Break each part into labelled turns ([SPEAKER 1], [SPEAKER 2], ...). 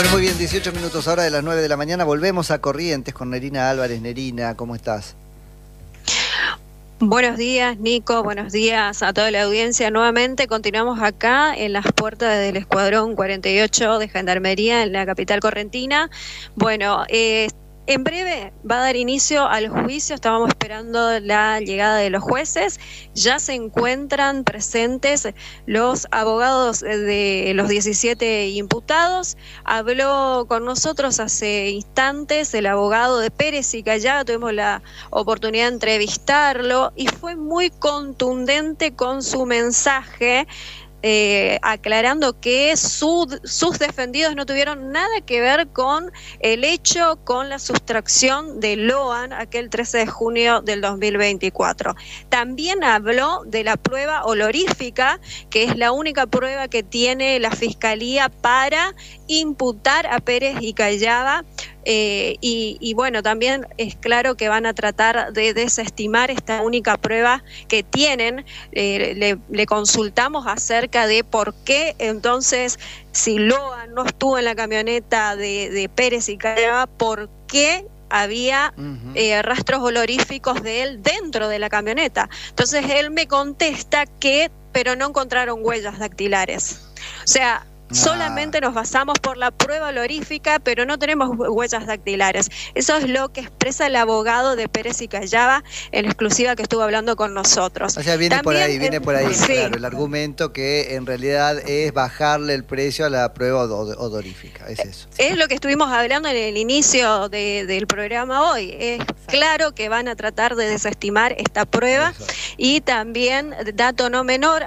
[SPEAKER 1] Bueno, muy bien, 18 minutos ahora de las 9 de la mañana. Volvemos a Corrientes con Nerina Álvarez. Nerina, ¿cómo estás?
[SPEAKER 2] Buenos días, Nico. Buenos días a toda la audiencia. Nuevamente continuamos acá en las puertas del Escuadrón 48 de Gendarmería en la capital correntina. Bueno, en breve va a dar inicio al juicio. Estábamos esperando la llegada de los jueces. Ya se encuentran presentes los abogados de los 17 imputados. Habló con nosotros hace instantes el abogado de Pérez y Callava. Tuvimos la oportunidad de entrevistarlo y fue muy contundente con su mensaje, aclarando que sus defendidos no tuvieron nada que ver con el hecho, con la sustracción de Loan aquel 13 de junio del 2024. También habló de la prueba olorífica, que es la única prueba que tiene la Fiscalía para imputar a Pérez y Callava. Y bueno, también es claro que van a tratar de desestimar esta única prueba que tienen. Le consultamos acerca de por qué entonces, si Loan no estuvo en la camioneta de Pérez y Callava, ¿por qué había rastros oloríficos de él dentro de la camioneta? Entonces él me contesta que, pero no encontraron huellas dactilares. O sea, solamente nos basamos por la prueba olorífica, pero no tenemos huellas dactilares. Eso es lo que expresa el abogado de Pérez y Callava en exclusiva que estuvo hablando con nosotros.
[SPEAKER 1] O sea, viene
[SPEAKER 2] también,
[SPEAKER 1] por ahí,
[SPEAKER 2] sí.
[SPEAKER 1] Claro, el argumento que en realidad es bajarle el precio a la prueba odorífica, es eso.
[SPEAKER 2] Es lo que estuvimos hablando en el inicio del programa hoy. Es claro que van a tratar de desestimar esta prueba.
[SPEAKER 1] Eso.
[SPEAKER 2] Y también, dato no menor,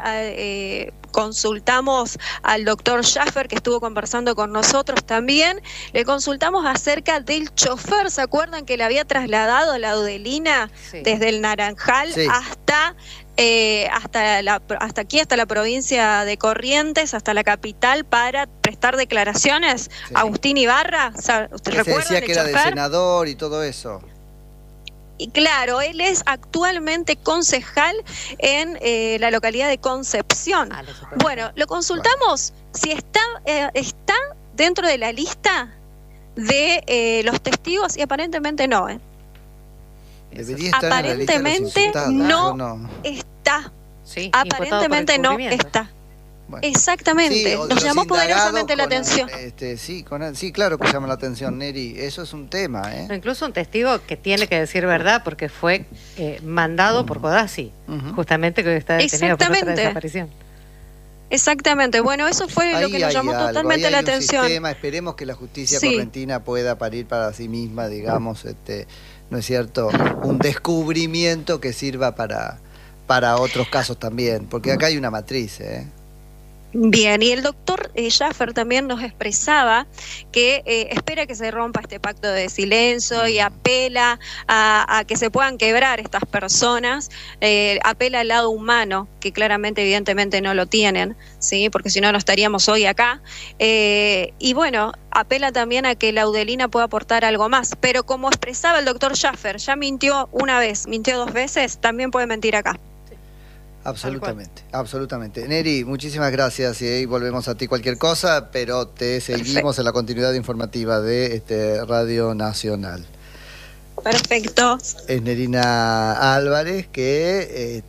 [SPEAKER 2] consultamos al doctor Schaffer, que estuvo conversando con nosotros también. Le consultamos acerca del chofer. ¿Se acuerdan que le había trasladado a la Audelina desde el Naranjal hasta aquí, hasta la provincia de Corrientes, hasta la capital, para prestar declaraciones? Agustín Ibarra, ¿usted recuerda?
[SPEAKER 1] Se decía que era de senador y todo eso.
[SPEAKER 2] Y claro, él es actualmente concejal en la localidad de Concepción. Bueno, lo consultamos si está dentro de la lista de los testigos y aparentemente no.
[SPEAKER 1] Debería estar
[SPEAKER 2] aparentemente
[SPEAKER 1] en la lista de los
[SPEAKER 2] no está.
[SPEAKER 3] Sí,
[SPEAKER 2] aparentemente no está. Bueno. Exactamente, nos llamó poderosamente la atención.
[SPEAKER 1] Sí, claro que llama la atención, Neri, eso es un tema.
[SPEAKER 3] Incluso un testigo que tiene que decir verdad porque fue mandado por Codazzi, justamente que está detenido por otra desaparición.
[SPEAKER 2] Exactamente, bueno, eso fue lo que nos llamó totalmente la atención.
[SPEAKER 1] Esperemos que la justicia correntina pueda parir para sí misma, digamos, ¿no es cierto? Un descubrimiento que sirva para otros casos también, porque acá hay una matriz,
[SPEAKER 2] Bien, y el doctor Schaffer también nos expresaba que espera que se rompa este pacto de silencio y apela a que se puedan quebrar estas personas, apela al lado humano, que claramente, evidentemente no lo tienen, ¿sí? Porque si no, no estaríamos hoy acá, y bueno, apela también a que la Audelina pueda aportar algo más, pero como expresaba el doctor Schaffer, ya mintió una vez, mintió 2 veces, también puede mentir acá.
[SPEAKER 1] Absolutamente. Neri, muchísimas gracias y volvemos a ti cualquier cosa, pero te seguimos en la continuidad informativa de Radio Nacional.
[SPEAKER 2] Perfecto.
[SPEAKER 1] Es Nerina Álvarez, que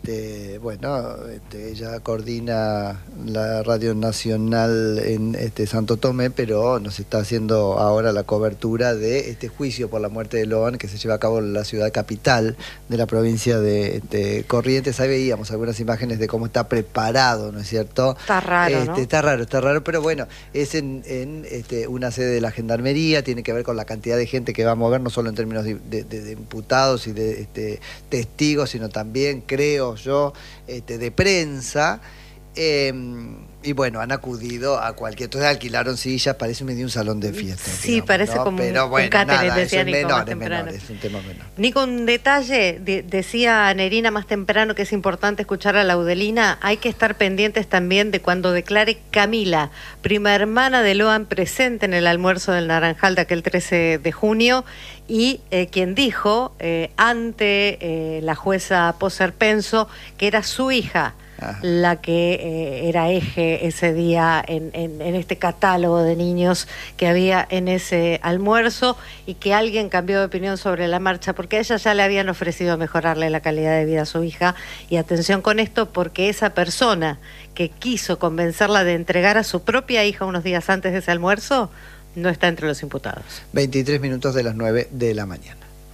[SPEAKER 1] ella coordina la Radio Nacional en Santo Tomé, pero nos está haciendo ahora la cobertura de este juicio por la muerte de Loan que se lleva a cabo en la ciudad capital de la provincia de Corrientes. Ahí veíamos algunas imágenes de cómo está preparado, ¿no es cierto?
[SPEAKER 3] Está raro, ¿no?
[SPEAKER 1] Está raro, pero bueno, es en una sede de la Gendarmería, tiene que ver con la cantidad de gente que va a mover, no solo en términos de imputados y de testigos, sino también, creo yo, de prensa. Y bueno, han acudido a cualquier... Entonces alquilaron sillas, parece medio un salón de fiesta.
[SPEAKER 3] Sí,
[SPEAKER 1] digamos,
[SPEAKER 3] parece
[SPEAKER 1] ¿no?
[SPEAKER 3] como
[SPEAKER 1] pero
[SPEAKER 3] un
[SPEAKER 1] bueno,
[SPEAKER 3] catering,
[SPEAKER 1] nada,
[SPEAKER 3] decía
[SPEAKER 1] es
[SPEAKER 3] Nico
[SPEAKER 1] menor,
[SPEAKER 3] más temprano.
[SPEAKER 1] es un tema menor.
[SPEAKER 3] Nico, un detalle, decía Nerina más temprano que es importante escuchar a la Audelina. Hay que estar pendientes también de cuando declare Camila, prima hermana de Loan, presente en el almuerzo del Naranjal de aquel 13 de junio, y quien dijo ante la jueza Poser Penso que era su hija la que era eje ese día en este catálogo de niños que había en ese almuerzo, y que alguien cambió de opinión sobre la marcha, porque a ella ya le habían ofrecido mejorarle la calidad de vida a su hija. Y atención con esto, porque esa persona que quiso convencerla de entregar a su propia hija unos días antes de ese almuerzo no está entre los imputados.
[SPEAKER 1] 23 minutos de las 9 de la mañana.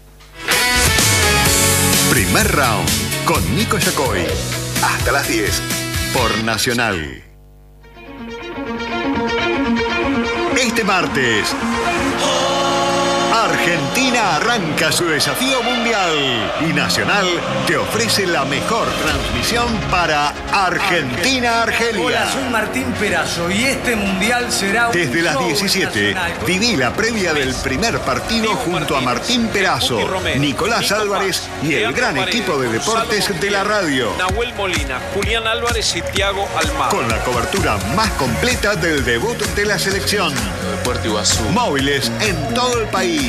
[SPEAKER 4] Primer round con Nico Yacoy. Hasta las 10 por Nacional. Este martes, Argentina arranca su desafío mundial y Nacional te ofrece la mejor transmisión para Argentina-Argelia.
[SPEAKER 5] Hola, soy Martín Perazo y este mundial será
[SPEAKER 4] desde las 17. Viví la previa del primer partido junto a Martín Perazo, Nicolás Álvarez y el gran equipo de deportes de la radio.
[SPEAKER 6] Nahuel Molina, Julián Álvarez y Thiago Almada.
[SPEAKER 4] Con la cobertura más completa del debut de la selección. Móviles en todo el país.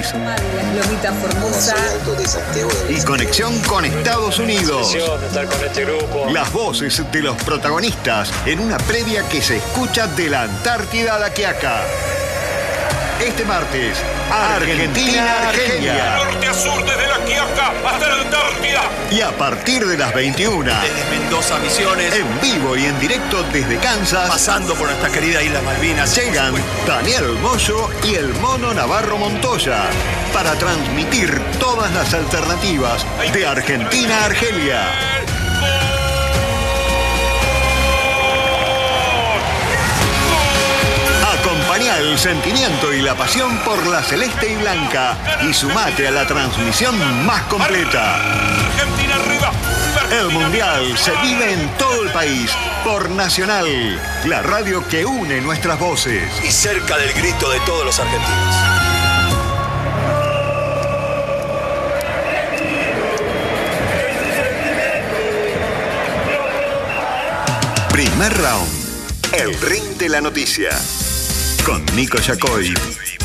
[SPEAKER 4] Y conexión con Estados Unidos. Las voces de los protagonistas en una previa que se escucha de la Antártida a la Quiaca. Este martes, Argentina-Argelia.
[SPEAKER 6] Norte a sur, desde la Quiaca hasta la Antártida.
[SPEAKER 4] Y a partir de las 21.
[SPEAKER 6] Desde Mendoza, Misiones.
[SPEAKER 4] En vivo y en directo desde Kansas.
[SPEAKER 6] Pasando por nuestra querida Isla Malvinas.
[SPEAKER 4] Llegan Daniel Moyo y el Mono Navarro Montoya para transmitir todas las alternativas de Argentina-Argelia. Acompañá el sentimiento y la pasión por la celeste y blanca y sumate a la transmisión más completa.
[SPEAKER 6] Argentina arriba.
[SPEAKER 4] El Mundial se vive en todo el país por Nacional, la radio que une nuestras voces.
[SPEAKER 6] Y cerca del grito de todos los argentinos.
[SPEAKER 4] Primer round, el ring de la noticia, con Nico Yacoy